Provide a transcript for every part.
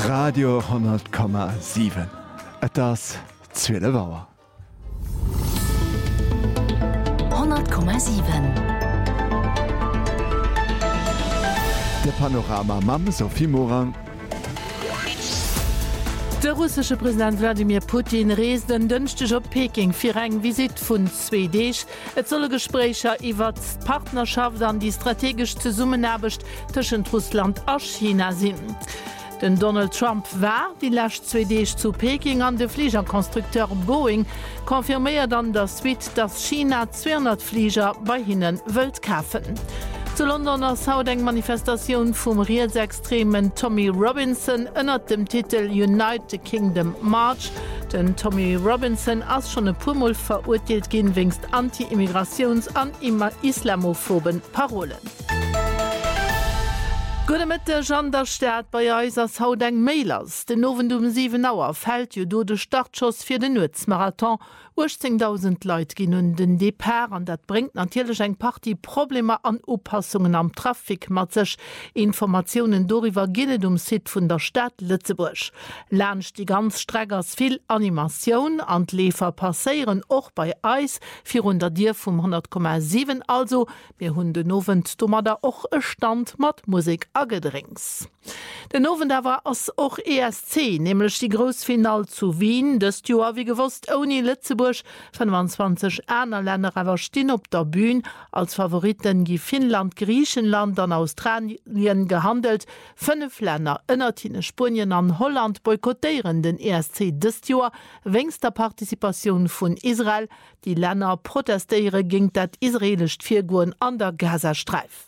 Radio 10,7. Das 12 Uhr. 100,7. Der Panorama Mam Sophie Morang. Der russische Präsident Wladimir Putin reist den Dünstech op Peking fir eng Visit vun 2D. Et solle Gesprächer iwwer Partnerschaft an die strategisch ze Summenerbecht tschen Russland a China sinn. Den Donald Trump war die Lächt 2D zu Peking an de Fliegerkonstrukteur Boeing konfirméiert dann der Suite, dass China 200 Flieger bei hinnen wëlt kafen. Zu London ass haut eng Manifestation vum Rechtsextremen Tommy Robinson ënnert dem Titel Unite the Kingdom March. Den Tommy Robinson ass schon e Pummel verurteilt gin wingst anti-immigrations- an islamophoben Parolen. Gute Mitte Jean der Staat bei Eisers haut eng Mailers. Den Nowen um 7 Auer fällt jo do de Startschoss fir den Nutzmarathon. 18.000 Leute gin hun den Depart an dat bringt natürlich eng Party Probleme an Oppassungen am Trafik mat sech. Informationen doriwer ginnet Sit vun der Stadt Lützeburg. Lerncht die ganz Streggers viel Animation an Lefer passerieren och bei Eis 400 Dir vum 100,7 also mir hun den Nowen dummer da och e Stand mat Musik agedrinks. Den Nowen da war ass och ESC, nämlich die Großfinal zu Wien, des Joer wie gewusst Oni Lützeburg 25 Äner Länder awer stehen op der Bühne. Als Favoriten gi Finnland, Griechenland an Australien gehandelt. 5 Länder ënnertine Spien an Holland boykottieren den ESC des Joer wéngst der Partizipation vun Israel. Die Länder protestiere gegen dat israelisch Virguren an der Gazastreif.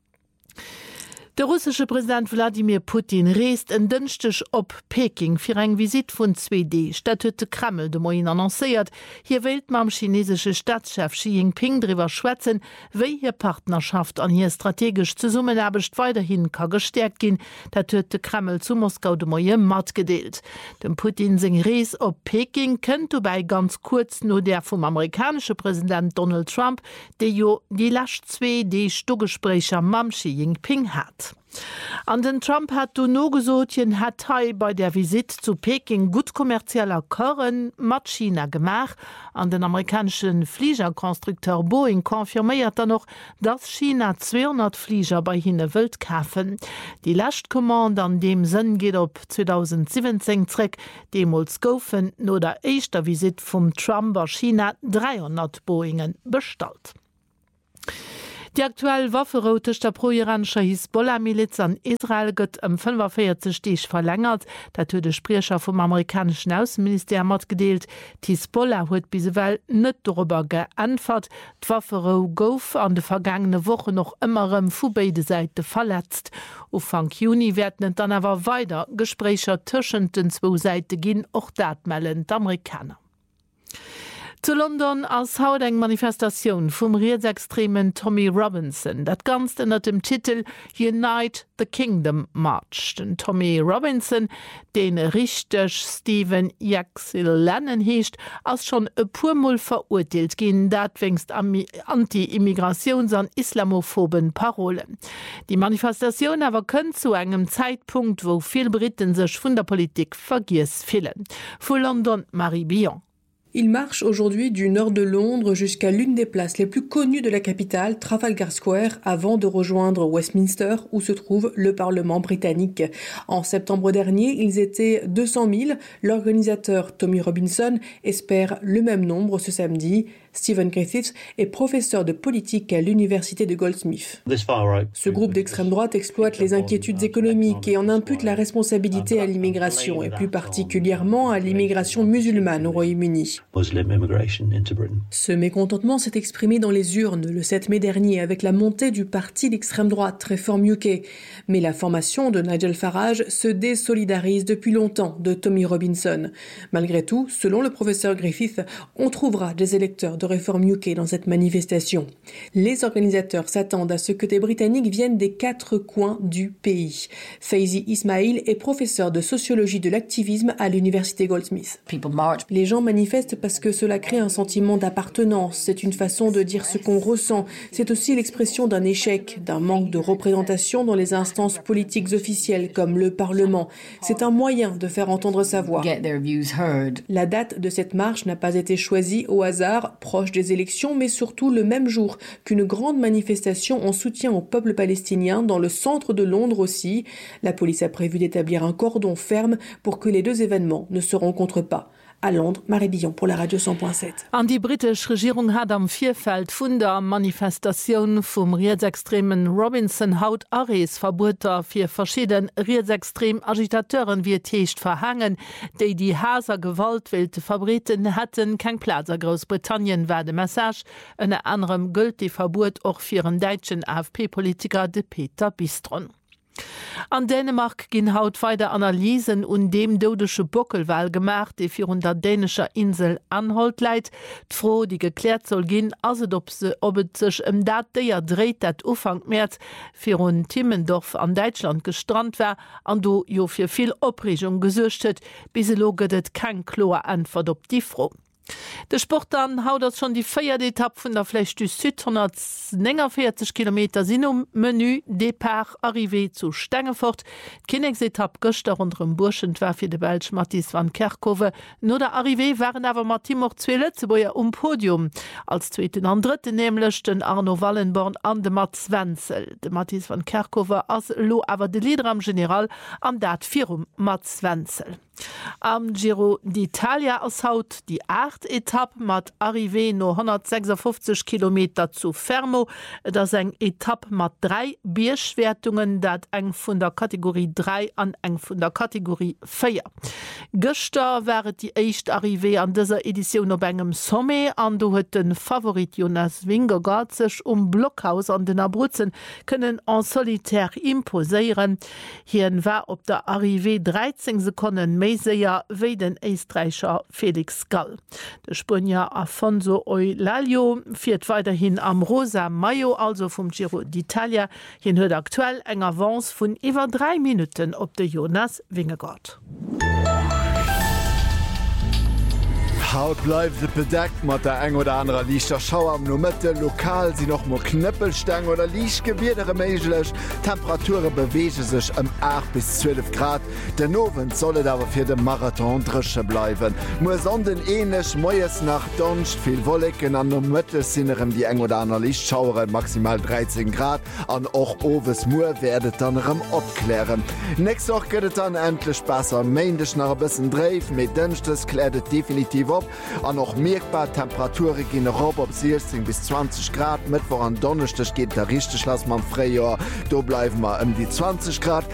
Der russische Präsident Wladimir Putin reist en Dünstech op Peking fir eng Visit vun 2D. Stadt huet de Kreml de Moin annoncéiert. Hier wählt mam chinesische Staatschef Xi Jinping drüber schwätzen, wéi hier Partnerschaft an hier strategisch zu Summenerbecht weiterhin ka gestärkt gin. Dat huet de Kreml zu Moskau de Moin mat gedeelt. Dem Putin sing Rees op Peking kënnt du bei ganz kurz no der vom amerikanische Präsident Donald Trump, de jo die lasch 2D Stugesprächer mam Xi Jinping hat. An den Trump hat du no gesotien hat bei der Visit zu Peking gut kommerzieller Korren mat China gemach. An den amerikanischen Fliegerkonstrukteur Boeing konfirméiert noch, dass China 200 Flieger bei hinne wëlt kafen. Die Lastkommand an dem Sinn geht op 2017 zreck, demols goufen no der eischter Visit vum Trump a China 300 Boeingen bestalt. Die aktuell Wafferoutech der pro-iranischer Hisbollah-Miliz an Israel gëtt 45 Stich verlängert. Dat huet de Sprecher vom amerikanischen Außenministerium mat gedeelt. Die Hisbollah huet bisewel net darüber geantwort. D'Wafferou gouf an de vergangene Woche noch immerem vu beide Seite verletzt. Ufang Juni werden dann awer weiter Gesprächer tschen den 2 Seite gin och dat mellen d'Amerikaner. Zu London als haut eng Manifestation vum Rechtsextremen Tommy Robinson. Dat ganz ënner dem Titel Unite the Kingdom March. Den Tommy Robinson, den richtech Stephen Yaxil Lennon heescht, as schon e purmoll verurteilt gin, dat wéngst anti-immigrations- an islamophoben Parolen. Die Manifestation awer kënnt zu engem Zeitpunkt, wo viel Briten sech vun der Politik vergiss fillen. Vu London Marie Bion. Il marche aujourd'hui du nord de Londres jusqu'à l'une des places les plus connues de la capitale, Trafalgar Square, avant de rejoindre Westminster, où se trouve le Parlement britannique. En septembre dernier, ils étaient 200 000. L'organisateur Tommy Robinson espère le même nombre ce samedi. Stephen Griffiths est professeur de politique à l'université de Goldsmith. Ce groupe d'extrême droite exploite les inquiétudes économiques et en impute la responsabilité à l'immigration, et plus particulièrement à l'immigration musulmane au Royaume-Uni. Ce mécontentement s'est exprimé dans les urnes le 7 mai dernier avec la montée du parti d'extrême droite Reform UK. Mais la formation de Nigel Farage se désolidarise depuis longtemps de Tommy Robinson. Malgré tout, selon le professeur Griffith, on trouvera des électeurs de de réforme UK dans cette manifestation. Les organisateurs s'attendent à ce que des Britanniques viennent des 4 coins du pays. Faizi Ismail est professeur de sociologie de l'activisme à l'université Goldsmith. Les gens manifestent parce que cela crée un sentiment d'appartenance. C'est une façon de dire ce qu'on ressent. C'est aussi l'expression d'un échec, d'un manque de représentation dans les instances politiques officielles comme le Parlement. C'est un moyen de faire entendre sa voix. La date de cette marche n'a pas été choisie au hasard, proche des élections, mais surtout le même jour qu'une grande manifestation en soutien au peuple palestinien dans le centre de Londres aussi. La police a prévu d'établir un cordon ferme pour que les deux événements ne se rencontrent pas. À Londres, Marie Billon pour la Radio 100.7. An die britische Regierung hat am Vierfeld vun der Manifestation vum Rechtsextremen Robinson haut Arresverboter fir verschieden rechtsextrem Agitateuren wie Techt verhangen, déi die Haser Gewaltwilte Fabriten hätten kein Platz a Großbritannien war de Message, ënne anderem gëlt die Verbot och fir een deitschen AfP-Politiker de Peter Bistron. An Dänemark ginn haut weiter Analysen und dem dodesche Bockelwal gemacht, de fir der dänischer Insel Anholt leit. D'Fro, die geklärt soll ginn, aset ob et sech Dat déier dreht dat Ufang März fir un Timmendorf an Deutschland gestrand war, an do jo fir viel Opregung gesuchtet, bis se logedet kein Klor antwort op die Fro. De Sport an haut dat schon die 4. Etappe vun der Flèche du Sud 140 km sinn Menü Depart arrivé zu Stengefort. Kinnegsetapp gëchter unterm Burschentwer fir de Belsch Matthias van Kerkhove. No der Arrivé waren awer mat Timor 2 Letzeboier Podium. Als zweiten an dritten nämlich den Arno Wallenborn an de Mats Wenzel. De Matthias van Kerkhove ass lo awer de Lieder am General am Dat 4 Mats Wenzel. Am Giro d'Italia ass haut die 8. Etappe mat Arrivé no 156 km zu Fermo, dats eng Etappe mat 3 Bierschwertungen, dat eng vun der Kategorie 3 an eng vun der Kategorie 4. Gëster wäret die echt Arrivé an dëser Edition op engem Somme, an do huet den Favorit Jonas Vingegaard sech Blockhaus an den Abruzzen kënnen en solitär imposéieren. Hien war op der Arrivé 13 Sekunden méiséier wéi den Eistreicher Felix Gall. De Spanier Afonso Eulalio fiert weiterhin am Rosa Mayo, also vom Giro d'Italia. Hien huet aktuell eng Avance vun iwwer 3 Minuten op de Jonas Vingegaard. Haut bleibt se bedeckt mat der eng oder anderer Liichter Schau am no Mitte lokal sie noch mo Knëppelstang oder Liichgebiedere meiglech. Temperature bewege sech 8 bis 12 Grad. Den Nowen sollet awer fir de Marathon dresche bleiwen. Mo sonden enech Moies nach Doncht viel Wollecken an no Mëttelsinnerem die eng oder aner Liichtschauere maximal 13 Grad an och owes Muer werdet annerem opklären. Nächst och gëtt an endlich besser méindech nach bisssen dreif méi dënchtes klädet definitiv op. An noch merkbar Temperature gin Rob op 16 bis 20 Grad mit wo an Donnerstech geht der richtig lass man Freijahr. Do bleiben wir die 20 Grad.